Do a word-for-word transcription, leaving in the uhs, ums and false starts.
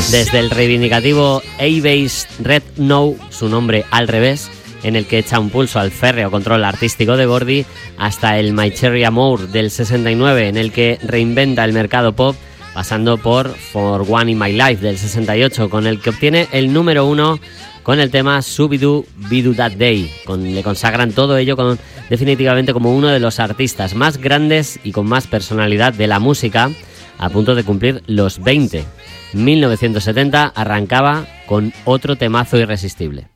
Desde el reivindicativo A-Bass Red No, su nombre al revés, en el que echa un pulso al férreo control artístico de Gordy, hasta el My Cherry Amour del sesenta y nueve, en el que reinventa el mercado pop, pasando por For One in My Life del sesenta y ocho, con el que obtiene el número uno con el tema Subidoo Bidoo That Day. Con, le consagran todo ello con, definitivamente como uno de los artistas más grandes y con más personalidad de la música, a punto de cumplir los veinte. mil novecientos setenta arrancaba con otro temazo irresistible.